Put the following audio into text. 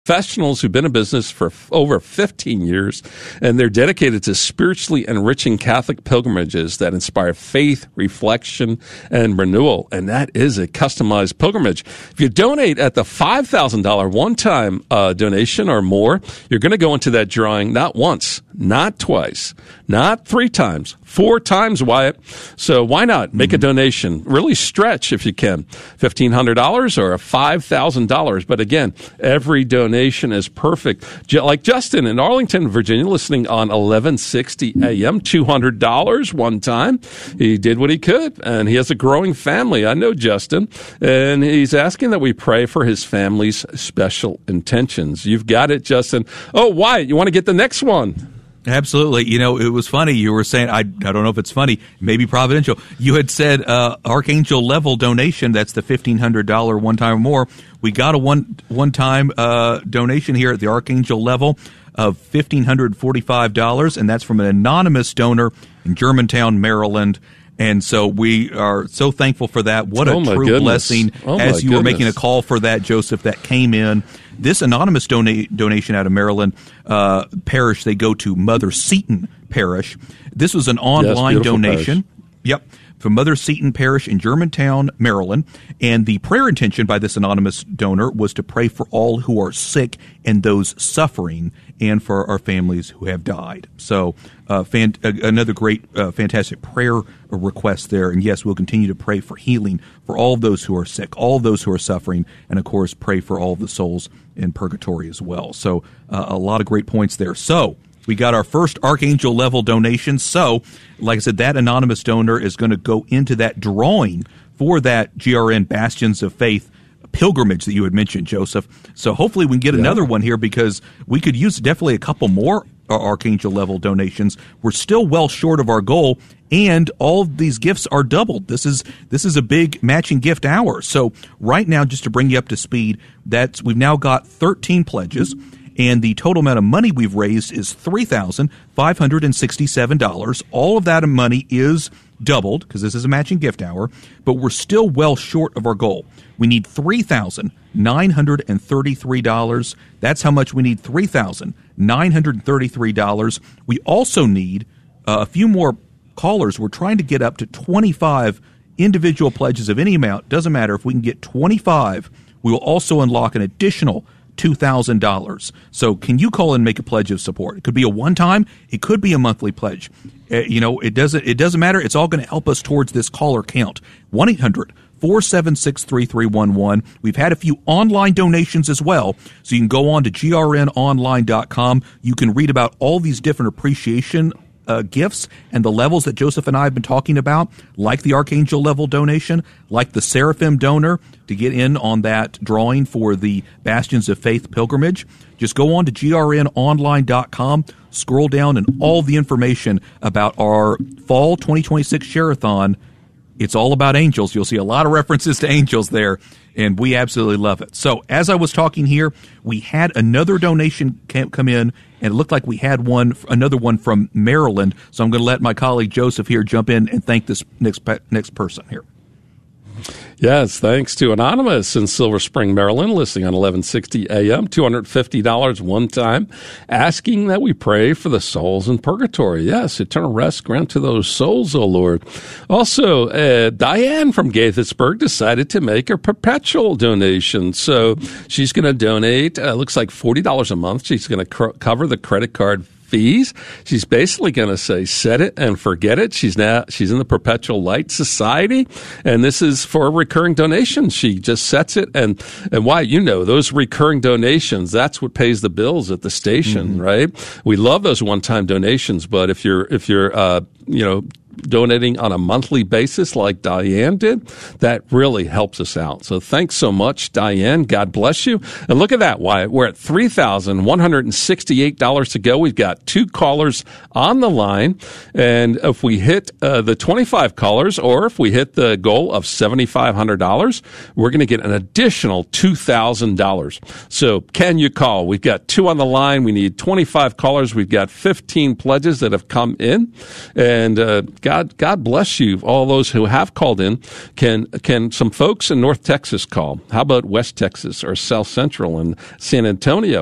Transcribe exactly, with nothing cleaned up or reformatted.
professionals who've been in business for f- over fifteen years, and they're dedicated to spiritually enriching Catholic pilgrimages that inspire faith, reflection, and renewal. And that is a customized pilgrimage. If you donate at the five thousand dollars one-time uh, donation or more, you're going to go into that drawing not once, not twice, not three times, four times, Wyatt. So why not make mm-hmm. a donation? Really stretch if you can. fifteen hundred dollars or five thousand dollars. But again, every donation is perfect. Like Justin in Arlington, Virginia, listening on eleven sixty A M, two hundred dollars one time. He did what he could, and he has a growing family. I know Justin, and he's asking that we pray for his family's special intentions. You've got it, Justin. Oh, Wyatt, you want to get the next one? Absolutely. You know, it was funny. You were saying, I, I don't know if it's funny, maybe providential. You had said uh, Archangel level donation, that's the fifteen hundred dollars one time or more. We got a one, one-time uh, donation here at the Archangel level of one thousand five hundred forty-five dollars, and that's from an anonymous donor in Germantown, Maryland. And so we are so thankful for that. What a oh true goodness. blessing. Oh As you goodness. were making a call for that, Joseph, that came in. This anonymous dona- donation out of Maryland uh, parish, they go to Mother Seton Parish. This was an online yes, donation. Parish. Yep. From Mother Seton Parish in Germantown, Maryland. And the prayer intention by this anonymous donor was to pray for all who are sick and those suffering, and for our families who have died. So uh, fan- uh, another great, uh, fantastic prayer request there. And yes, we'll continue to pray for healing for all of those who are sick, all of those who are suffering, and of course pray for all of the souls in purgatory as well. So uh, a lot of great points there. So we got our first Archangel level donation. So, like I said, that anonymous donor is going to go into that drawing for that G R N Bastions of Faith pilgrimage that you had mentioned, Joseph. So hopefully we can get yeah. another one here, because we could use definitely a couple more Archangel level donations. We're still well short of our goal, and all of these gifts are doubled. This is this is a big matching gift hour. So right now, just to bring you up to speed, that's we've now got thirteen pledges. And the total amount of money we've raised is three thousand five hundred sixty-seven dollars. All of that money is doubled, because this is a matching gift hour, but we're still well short of our goal. We need three thousand nine hundred thirty-three dollars. That's how much we need, three thousand nine hundred thirty-three dollars. We also need uh, a few more callers. We're trying to get up to twenty-five individual pledges of any amount. Doesn't matter. If we can get twenty-five, we will also unlock an additional two thousand dollars. So can you call and make a pledge of support? It could be a one-time. It could be a monthly pledge. Uh, you know, it doesn't it doesn't matter. It's all going to help us towards this caller count. one eight hundred four seven six three three one one. We've had a few online donations as well. So you can go on to G R N online dot com. You can read about all these different appreciation Uh, gifts and the levels that Joseph and I have been talking about, like the Archangel level donation, like the Seraphim donor, to get in on that drawing for the Bastions of Faith pilgrimage. Just go on to G R N online dot com, scroll down, and all the information about our fall twenty twenty-six Share-a-thon. It's all about angels. You'll see a lot of references to angels there, and we absolutely love it. So as I was talking here, we had another donation come in, and it looked like we had one, another one from Maryland. So I'm going to let my colleague Joseph here jump in and thank this next next person here. Yes, thanks to Anonymous in Silver Spring, Maryland, listening on eleven sixty A M, two hundred fifty dollars one time, asking that we pray for the souls in purgatory. Yes, eternal rest grant to those souls, O Lord. Also, uh, Diane from Gaithersburg decided to make a perpetual donation. So she's going to donate, uh, looks like forty dollars a month. She's going to cr- cover the credit card fees. She's basically going to say, set it and forget it. She's now she's in the Perpetual Light Society, and this is for a recurring donation. She just sets it, and and why you know those recurring donations, that's what pays the bills at the station, mm-hmm. right? We love those one-time donations, but if you're if you're uh, you know. donating on a monthly basis like Diane did, that really helps us out. So thanks so much, Diane. God bless you. And look at that, Wyatt. We're at three thousand one hundred sixty-eight dollars to go. We've got two callers on the line. And if we hit uh, the twenty-five callers, or if we hit the goal of seven thousand five hundred dollars, we're going to get an additional two thousand dollars. So can you call? We've got two on the line. We need twenty-five callers. We've got fifteen pledges that have come in. And uh, God, God bless you. All those who have called in. Can can some folks in North Texas call? How about West Texas or South Central and San Antonio?